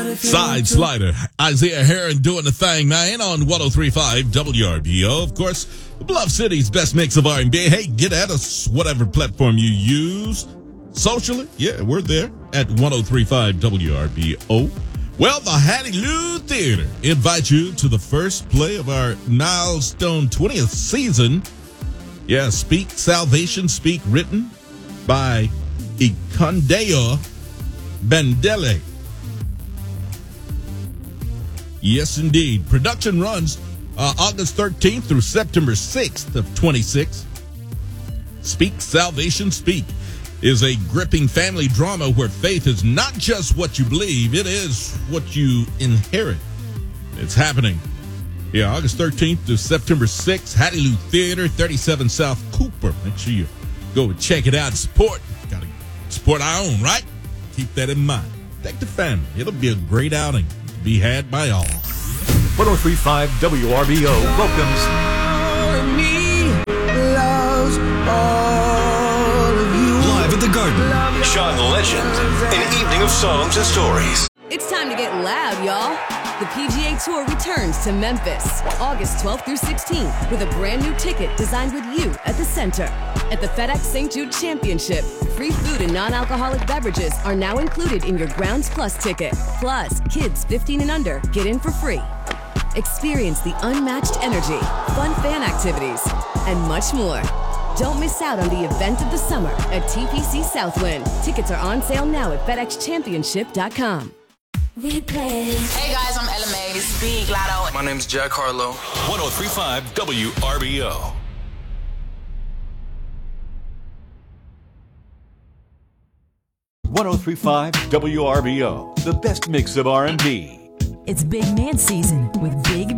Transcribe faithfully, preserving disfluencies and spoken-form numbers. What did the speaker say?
Side Slider, Isaiah Heron doing the thing, man, on one oh three point five W R B O. Of course, Bluff City's best mix of R and B. Hey, get at us, whatever platform you use. Socially, yeah, we're there at one oh three point five W R B O. Well, the Hattie Lou Theater invites you to the first play of our milestone twentieth season. Yeah, Speak Salvation Speak, written by Ikandeo Bandele. Yes, indeed. Production runs uh, August thirteenth through September sixth of twenty-six. Speak Salvation Speak is a gripping family drama where faith is not just what you believe, it is what you inherit. It's happening. Yeah, August thirteenth to September sixth, Hattie Lou Theater, thirty-seven South Cooper. Make sure you go and check it out and support. Got to support our own, right? Keep that in mind. Take the family. It'll be a great outing to be had by all. one oh three point five W R B O welcomes Live at the Garden, Sean Legend, an evening of songs and stories. It's time to get loud, y'all. The P G A Tour returns to Memphis, August twelfth through sixteenth, with a brand new ticket designed with you at the center. At the FedEx Saint Jude Championship, free food and non-alcoholic beverages are now included in your Grounds Plus ticket. Plus, kids fifteen and under get in for free. Experience the unmatched energy, fun fan activities, and much more. Don't miss out on the event of the summer at T P C Southwind. Tickets are on sale now at FedEx Championship dot com. Hey guys, I'm Ella May. This is Big Lotto. My name's Jack Harlow. one oh three point five W R B O. one oh three point five W R B O, the best mix of R and B. It's Big Man season with Big